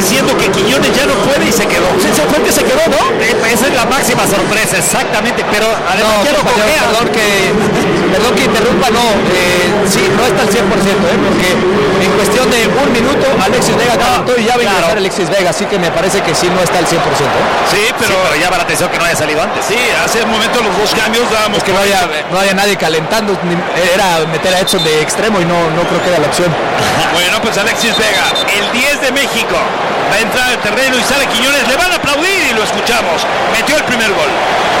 diciendo que Quiñones ya no puede y se quedó. Sí, se fue que se quedó, ¿no? Esa es la máxima sorpresa, exactamente, pero además ya lo compañero, perdón que interrumpa, sí, no está al 100%, porque en cuestión de un minuto Alexis Vega calentó y ya va a ingresar Alexis Vega, así que me parece que sí no está al 100%. Sí, pero llama la atención que no haya salido antes. Sí, hace un momento los dos cambios dábamos que no haya nadie calentando, era meter a Edson de extremo y no creo que era la opción. Bueno, pues Alexis Vega, el 10 de México, va a entrar al terreno y sale Quiñones, le van a aplaudir y lo escuchamos. Metió el primer gol.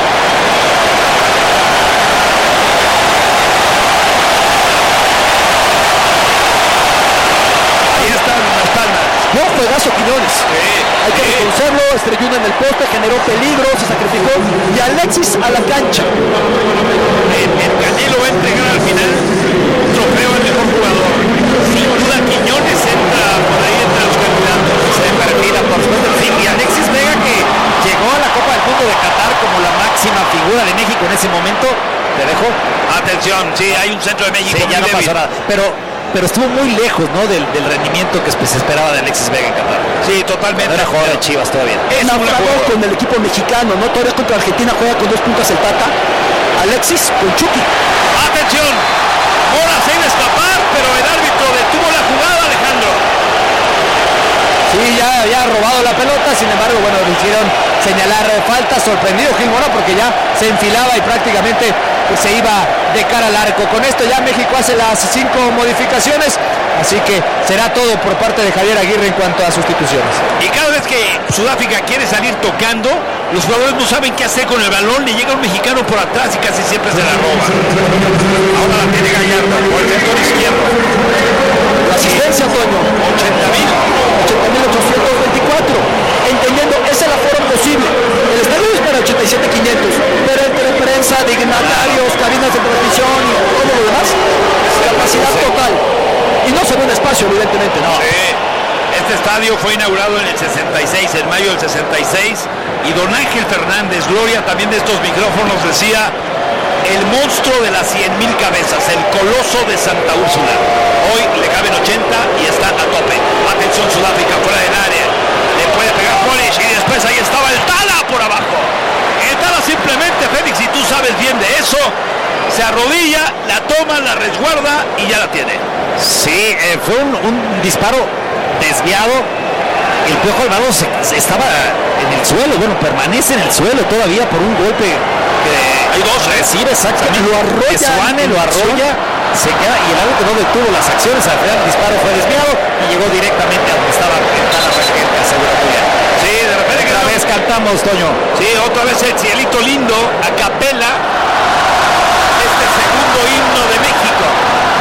Ahí están las palmas. Buen juegazo Quiñones. Hay que reconocerlo, estrelló en el poste, generó peligro, se sacrificó y Alexis a la cancha. El Canelo va a entregar al final un trofeo al mejor jugador. Sin duda Quiñones entra por ahí entre los candidatos. Se perfila, por supuesto. Sí, y Alexis Vega, que llegó a la Copa del Mundo de Qatar como la máxima figura de México en ese momento, te dejo. Atención, sí, hay un centro de México. Sí, ya no pasó nada. Pero estuvo muy lejos, ¿no? Del rendimiento que se esperaba de Alexis Vega en Qatar. Sí, totalmente. No era jugador de Chivas todavía. Naufragó con el equipo mexicano, ¿no? Todavía contra Argentina juega con 2 puntas el Tata. Alexis con Chucky. Atención, Mora se iba a escapar, pero el árbitro detuvo la jugada, Alejandro. Sí, ya había robado la pelota, sin embargo, bueno, le hicieron señalar falta. Sorprendido Gil Mora porque ya se enfilaba y prácticamente se iba de cara al arco. Con esto ya México hace las 5 modificaciones, así que será todo por parte de Javier Aguirre en cuanto a sustituciones. Y cada vez que Sudáfrica quiere salir tocando, los jugadores no saben qué hacer con el balón, le llega un mexicano por atrás y casi siempre se la roba. Ahora la tiene Gallardo por el sector izquierdo. La asistencia, Toño. 80.824. Entendiendo, esa es la forma posible. El estadio es para 87.500, pero entre prensa, dignatarios, cabinas de transmisión y todo lo demás, capacidad total. Y no se ve un espacio, evidentemente, no. Sí. Este estadio fue inaugurado en el 66, en mayo del 66, y don Ángel Fernández Gloria, también de estos micrófonos, decía: el monstruo de las 100,000 cabezas, el coloso de Santa Úrsula. Hoy le caben 80 y está a tope. Atención, Sudáfrica fuera del área, le puede pegar Polish y después ahí estaba el Tala por abajo. El Tala simplemente, Félix, y tú sabes bien de eso, se arrodilla, la toma, la resguarda y ya la tiene. Sí, fue un disparo desviado. El Piojo Alvarado estaba en el suelo, bueno, permanece en el suelo todavía por un golpe que hay dos, recibe exactamente. Lo arrolla, Suárez lo arrolla, se queda y el árbitro no detuvo las acciones. Al final el disparo fue desviado y llegó directamente a donde estaba Tala Raquel, que aseguró muy bien. Sí, de repente otra vez cantamos, Toño. Sí, otra vez el cielito lindo, a capela,